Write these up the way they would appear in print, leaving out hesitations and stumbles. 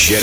Jet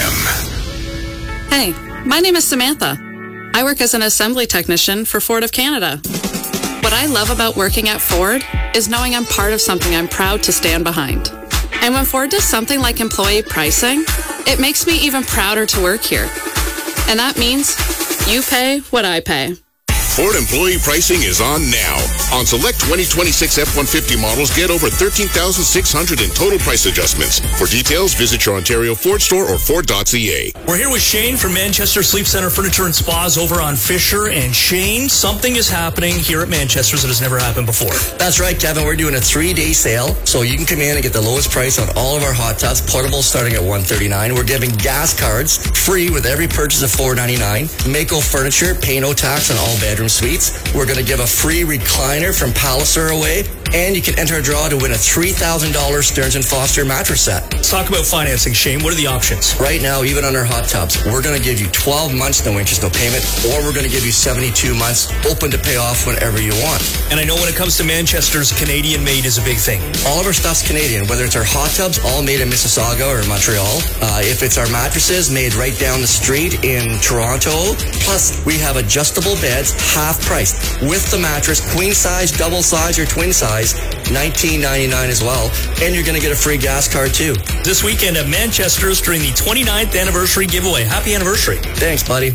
FM. Hey, my name is Samantha. I work as an assembly technician for Ford of Canada. What I love about working at Ford is knowing I'm part of something I'm proud to stand behind. And when Ford does something like employee pricing, it makes me even prouder to work here. And that means you pay what I pay. Ford employee pricing is on now. On select 2026 F-150 models, get over $13,600 in total price adjustments. For details, visit your Ontario Ford store or Ford.ca. We're here with Shane from Manchester Sleep Center Furniture and Spas over on Fisher. And Shane, something is happening here at Manchester's that has never happened before. That's right, Kevin. We're doing a 3-day sale. So you can come in and get the lowest price on all of our hot tubs, portables starting at $139. We're giving gas cards free with every purchase of $499. Mako Furniture, pay no tax on all bedroom suites. We're going to give a free recliner from Palliser away, and you can enter a draw to win a $3,000 Stearns & Foster mattress set. Let's talk about financing, Shane. What are the options? Right now, even on our hot tubs, we're going to give you 12 months, no interest, no payment, or we're going to give you 72 months, open to pay off whenever you want. And I know when it comes to Manchester's, Canadian made is a big thing. All of our stuff's Canadian, whether it's our hot tubs, all made in Mississauga or Montreal. If it's our mattresses, made right down the street in Toronto. Plus, we have adjustable beds, half price, with the mattress, queen size, double size, or twin size, $19.99 as well. And you're going to get a free gas card too. This weekend at Manchester's during the 29th anniversary giveaway. Happy anniversary. Thanks, buddy.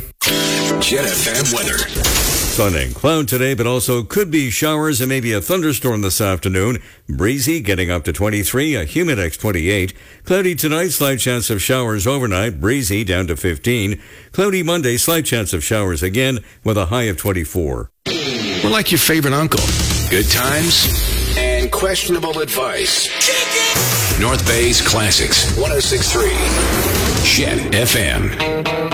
Jet FM weather. Sun and cloud today, but also could be showers and maybe a thunderstorm this afternoon. Breezy, getting up to 23, a Humidex 28. Cloudy tonight, slight chance of showers overnight. Breezy down to 15. Cloudy Monday, slight chance of showers again with a high of 24. We're like your favorite uncle. Good times and questionable advice. North Bay's Classics, 106.3 Jet FM.